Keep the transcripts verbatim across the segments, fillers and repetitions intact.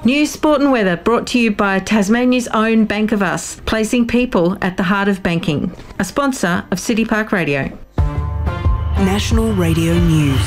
News, sport and weather brought to you by Tasmania's own Bank of Us, placing people at the heart of banking. A sponsor of City Park Radio. National Radio News.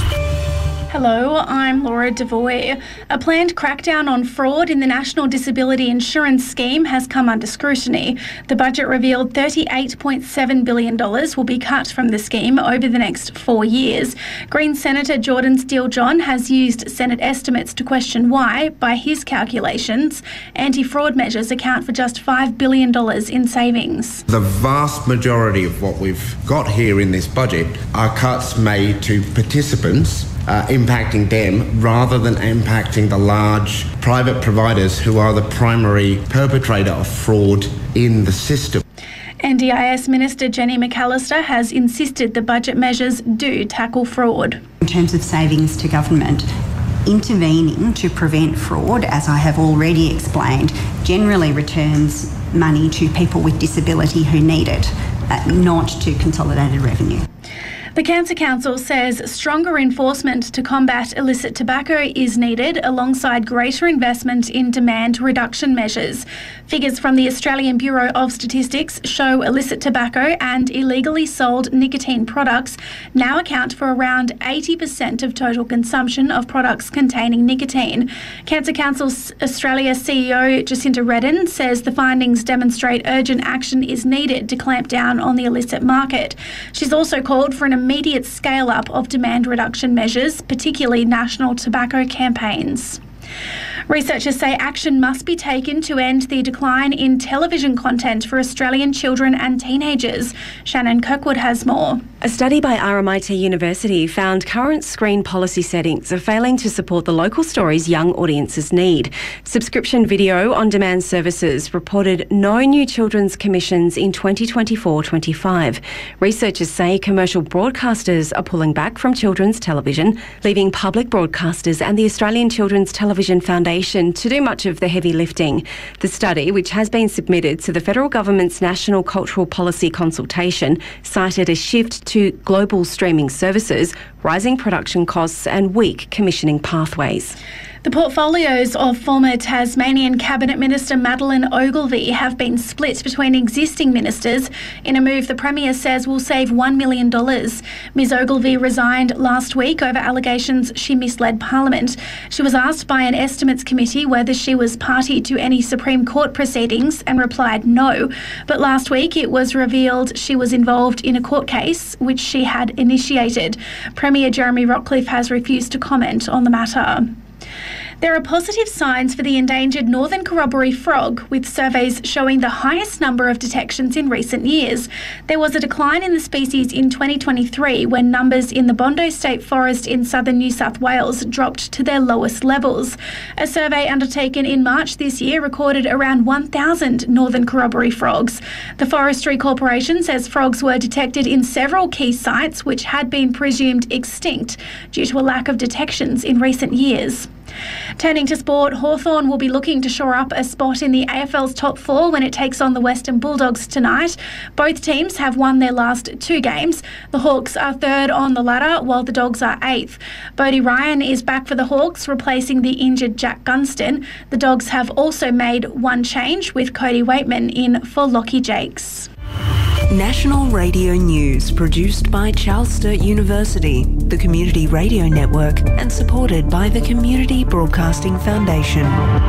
Hello, I'm Laura Devoy. A planned crackdown on fraud in the National Disability Insurance Scheme has come under scrutiny. The budget revealed thirty-eight point seven billion dollars will be cut from the scheme over the next four years. Green Senator Jordan Steele-John has used Senate estimates to question why, by his calculations, anti-fraud measures account for just five billion dollars in savings. The vast majority of what we've got here in this budget are cuts made to participants, Uh, impacting them rather than impacting the large private providers who are the primary perpetrator of fraud in the system. N D I S Minister Jenny McAllister has insisted the budget measures do tackle fraud. In terms of savings to government, intervening to prevent fraud, as I have already explained, generally returns money to people with disability who need it, uh, not to consolidated revenue. The Cancer Council says stronger enforcement to combat illicit tobacco is needed alongside greater investment in demand reduction measures. Figures from the Australian Bureau of Statistics show illicit tobacco and illegally sold nicotine products now account for around eighty percent of total consumption of products containing nicotine. Cancer Council Australia C E O Jacinta Redden says the findings demonstrate urgent action is needed to clamp down on the illicit market. She's also called for an immediate scale-up of demand reduction measures, particularly national tobacco campaigns. Researchers say action must be taken to end the decline in television content for Australian children and teenagers. Shannon Kirkwood has more. A study by R M I T University found current screen policy settings are failing to support the local stories young audiences need. Subscription video on-demand services reported no new children's commissions in twenty twenty-four twenty-five. Researchers say commercial broadcasters are pulling back from children's television, leaving public broadcasters and the Australian Children's Television Foundation to do much of the heavy lifting. The study, which has been submitted to the federal government's National Cultural Policy Consultation, cited a shift to global streaming services, rising production costs and weak commissioning pathways. The portfolios of former Tasmanian Cabinet Minister Madeleine Ogilvie have been split between existing ministers in a move the Premier says will save one million dollars. Ms Ogilvie resigned last week over allegations she misled Parliament. She was asked by an estimates committee whether she was party to any Supreme Court proceedings and replied no. But last week it was revealed she was involved in a court case which she had initiated. Premier Jeremy Rockliff has refused to comment on the matter. There are positive signs for the endangered northern corroboree frog, with surveys showing the highest number of detections in recent years. There was a decline in the species in twenty twenty-three when numbers in the Bondo State Forest in southern New South Wales dropped to their lowest levels. A survey undertaken in March this year recorded around one thousand northern corroboree frogs. The Forestry Corporation says frogs were detected in several key sites which had been presumed extinct due to a lack of detections in recent years. Turning to sport, Hawthorn will be looking to shore up a spot in the A F L's top four when it takes on the Western Bulldogs tonight. Both teams have won their last two games. The Hawks are third on the ladder, while the Dogs are eighth. Bodie Ryan is back for the Hawks, replacing the injured Jack Gunston. The Dogs have also made one change, with Cody Waitman in for Lockie Jakes. National Radio News, produced by Charles Sturt University, the Community Radio Network, and supported by the Community Broadcasting Foundation.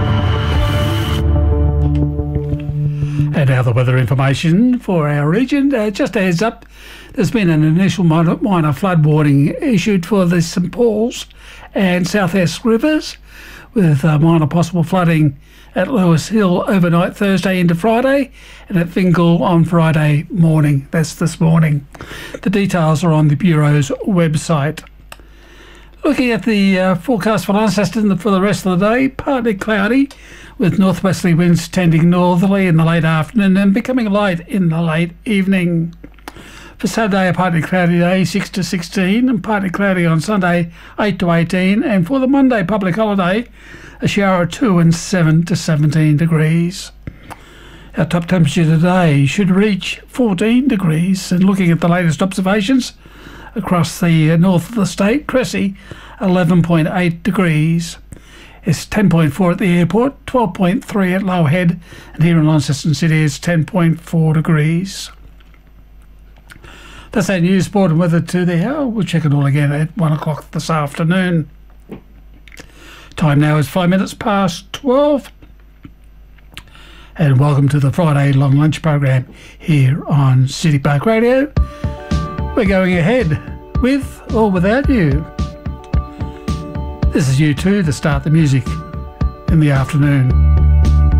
And now the weather information for our region. Uh, just a heads up, there's been an initial minor, minor flood warning issued for the St Paul's and South Esk rivers, with uh, minor possible flooding at Lewis Hill overnight Thursday into Friday, and at Fingal on Friday morning. That's this morning. The details are on the Bureau's website. Looking at the uh, forecast for Launceston for the rest of the day, partly cloudy with northwesterly winds tending northerly in the late afternoon and becoming light in the late evening. For Saturday, a partly cloudy day, six to sixteen, and partly cloudy on Sunday, eight to eighteen, and for the Monday public holiday, a shower at two and seven to seventeen degrees. Our top temperature today should reach fourteen degrees, and looking at the latest observations across the north of the state, Cressy, eleven point eight degrees. It's ten point four at the airport, twelve point three at Lower Head, and here in Launceston City it's ten point four degrees. That's our news, sport and weather to the hour. We'll check it all again at one o'clock this afternoon. Time now is five minutes past twelve. And welcome to the Friday Long Lunch program here on City Park Radio. We're going ahead with or without you. This is U two to start the music in the afternoon.